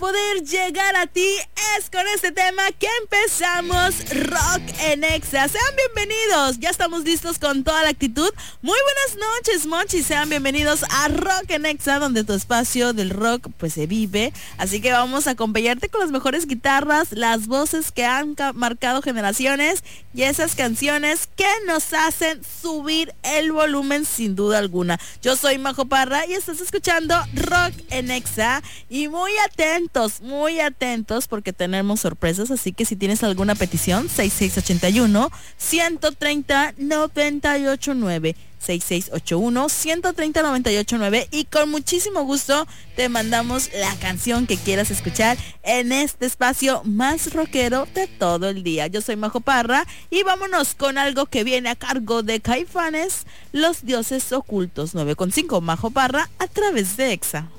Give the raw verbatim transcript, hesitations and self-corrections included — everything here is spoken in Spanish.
poder llegar a ti es con este tema que empezamos Rock en Exa. Sean bienvenidos, ya estamos listos con toda la actitud. Muy buenas noches, Monchi, sean bienvenidos a Rock en Exa, donde tu espacio del rock pues se vive. Así que vamos a acompañarte con las mejores guitarras, las voces que han marcado generaciones y esas canciones que nos hacen subir el volumen sin duda alguna. Yo soy Majo Parra y estás escuchando Rock en Exa, y muy atentos, muy atentos porque tenemos sorpresas, así que si tienes alguna petición, seis seis ocho uno, uno tres cero, nueve ocho nueve, seis seis ocho uno, uno tres cero, nueve ocho nueve, y con muchísimo gusto te mandamos la canción que quieras escuchar en este espacio más rockero de todo el día. Yo soy Majo Parra y vámonos con algo que viene a cargo de Caifanes, Los Dioses Ocultos. Nueve con cinco, Majo Parra a través de Exa.